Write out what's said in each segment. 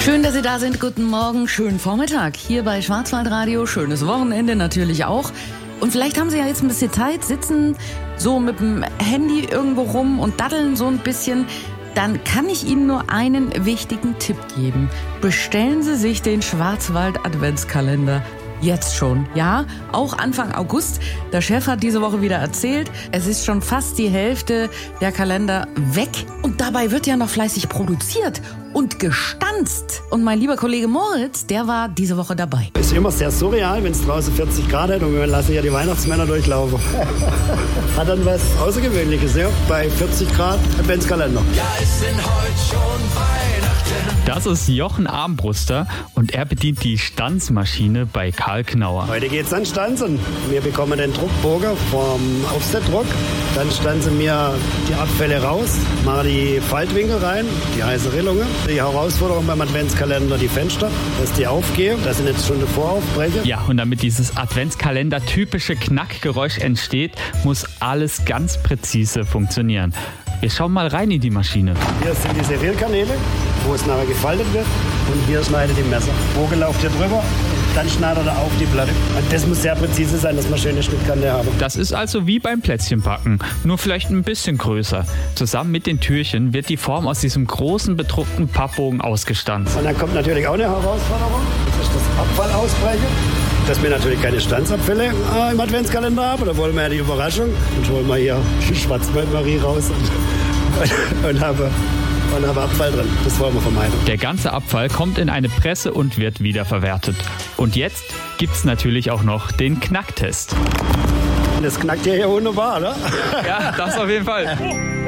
Schön, dass Sie da sind. Guten Morgen, schönen Vormittag. Hier bei Schwarzwaldradio. Schönes Wochenende natürlich auch. Und vielleicht haben Sie ja jetzt ein bisschen Zeit, sitzen so mit dem Handy irgendwo rum und daddeln so ein bisschen. Dann kann ich Ihnen nur einen wichtigen Tipp geben. Bestellen Sie sich den Schwarzwald Adventskalender. Jetzt schon, ja, auch Anfang August. Der Chef hat diese Woche wieder erzählt, es ist schon fast die Hälfte der Kalender weg. Und dabei wird ja noch fleißig produziert und gestanzt. Und mein lieber Kollege Moritz, der war diese Woche dabei. Ist immer sehr surreal, wenn es draußen 40 Grad hat und wir lassen ja die Weihnachtsmänner durchlaufen. Hat dann was Außergewöhnliches, ja, bei 40 Grad Adventskalender. Ja, es sind heute schon Weihnachten. Das ist Jochen Armbruster und er bedient die Stanzmaschine bei Karl Knauer. Heute geht's an Stanzen. Wir bekommen den Druckbogen vom Offsetdruck. Dann stanzen wir die Abfälle raus, machen die Faltwinkel rein, die heiße Rillungen. Die Herausforderung beim Adventskalender, die Fenster, dass die aufgehen, dass sie nicht schon davor aufbrechen. Ja, und damit dieses Adventskalender-typische Knackgeräusch entsteht, muss alles ganz präzise funktionieren. Wir schauen mal rein in die Maschine. Hier sind die Serilkanäle, wo es nachher gefaltet wird. Und hier schneidet die Messer. Bogen läuft hier drüber, dann schneidet er auf die Platte. Und das muss sehr präzise sein, dass wir schöne Schnittkante haben. Das ist also wie beim Plätzchenbacken, nur vielleicht ein bisschen größer. Zusammen mit den Türchen wird die Form aus diesem großen bedruckten Pappbogen ausgestanzt. Und dann kommt natürlich auch eine Herausforderung. Das ist das Abfallausbrechen. Dass wir natürlich keine Stanzabfälle im Adventskalender haben. Da wollen wir ja die Überraschung. Und holen wir hier Schwarzwaldmarie raus und haben Abfall drin. Das wollen wir vermeiden. Der ganze Abfall kommt in eine Presse und wird wiederverwertet. Und jetzt gibt's natürlich auch noch den Knacktest. Das knackt hier wunderbar, oder? Ja, das auf jeden Fall.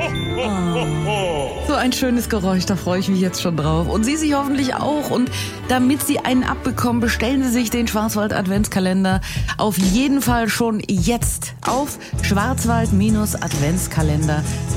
So ein schönes Geräusch, da freue ich mich jetzt schon drauf. Und Sie sich hoffentlich auch. Und damit Sie einen abbekommen, bestellen Sie sich den Schwarzwald Adventskalender auf jeden Fall schon jetzt auf schwarzwald-adventskalender.de.